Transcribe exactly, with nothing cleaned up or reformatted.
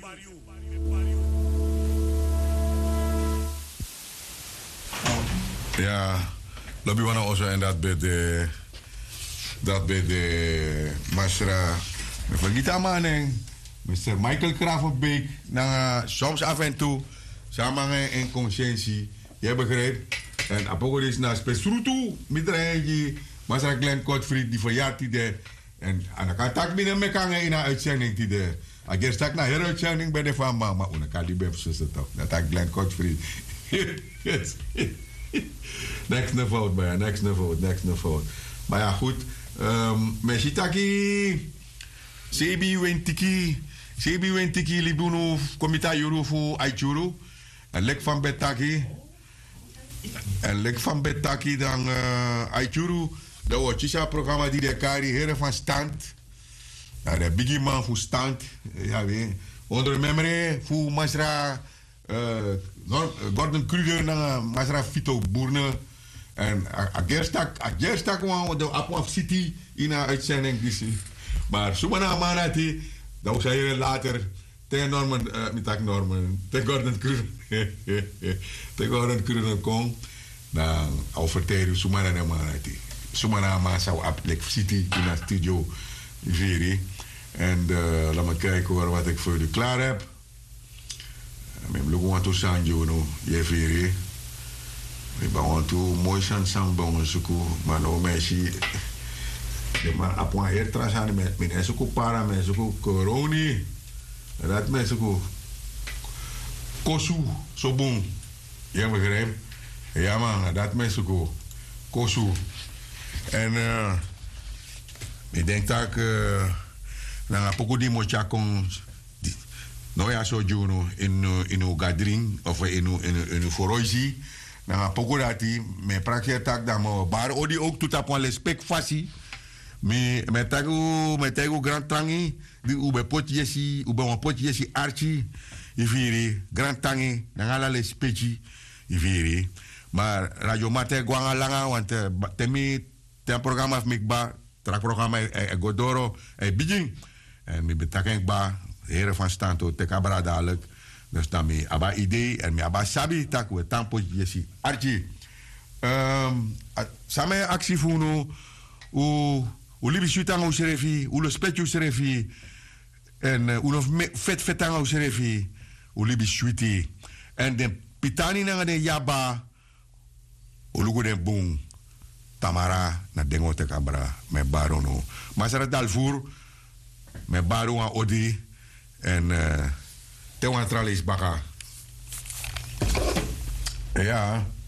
Ja, lobby wana also en dat bij de dat bij de Masra vergita maning mister Michael Gravenbeek na soms af en toe samen in conscientie je begrijpt en apogodis na spesrutu mitreji Masra Glenn Godfried die verjaart die de en aan kan tak binnen me kan in een uitzending die de ager stak na hele uitzending bij de van mama una kan die bef zo toch dat tak Glenn Godfried yes. Next na fout, maar next na fout, next na fout. Maar ja, goed. Um, Meshitaki, Sebi Wentiki, Sebi Wentiki Libunu, Komita Yurufu Aichuru, en lek van Betaki, en lek van Betaki dan uh, Aichuru, dat wordt het programma die de Kari heren van stand, ja, de biggie man voor stand, ja, weet onder memory voor Masra. Uh, Gordon Kruger en Masra Fito Boerne. En Agerstak kwam de Apwaf City in een uitzending. Maar Sumana Manati, dat was hij later. Tegen Norman, uh, niet tegen Norman, tegen Gordon Kruger. Tegen Gordon Kruger kwam. Dan overtuigde Sumana Manati. Sumana Masa op Lake City in een studio. En uh, laat me kijken hoor, wat ik voor u klaar heb. Ik ben gewoon toe Sanjo, no, je veri. Ik ben gewoon toe mooi san san bon suku, maar no meisje. Ik ben op een heer trasan met mijn suku para met suku coroni. Dat met suku kosu so bon. Je begrijpt? Ja man, dat met suku kosu. En uh, ik denk dat ik uh, na poco di mocha kon. Nou ja, zo Juno in in uw gathering of in uw in uw foroisi. Na poko dati me prakje tak da mo bar odi ook tout apon respect fasi. Me me tagu me tagu grand tangi di ube potjesi ube mo potjesi archi. Iviri grand tangi na ngala le speci iviri. Maar radio mate gwanga langa want temi ten programma af mikba tra programma e godoro e bijing. En me betaken ba de heren van Stanto te kabra dadelijk. Dus dan mi aba idee en mi aba sabi tak we tampo jesi archi. Um, samen actie funo u u libi shutang u serefi u lo spetju serefi en u no vet vetang u serefi u libi shuti en den pitani na de yaba u lugo den bung tamara na dengo te kabra me barono masara dalfur me baro an odi en uh, te wan tralis baka. Ja.